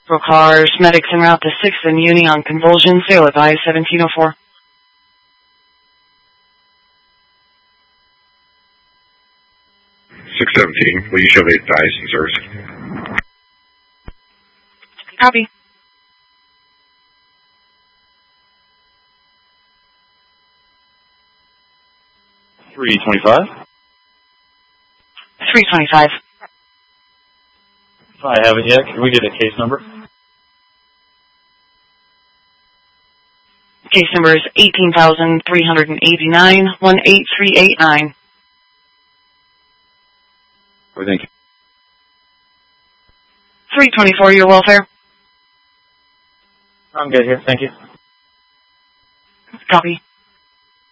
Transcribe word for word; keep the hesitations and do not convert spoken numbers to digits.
Cars, medics en route to sixth and Uni on convulsion, sail advise seventeen oh four. six seventeen, will you show the advice and service? Copy. three twenty-five. three twenty-five. If I haven't yet, can we get a case number? Case number is eighteen thousand three hundred eighty-nine, one eight three eight nine. Oh, thank you. three twenty-four, your welfare. I'm good here, thank you. Copy.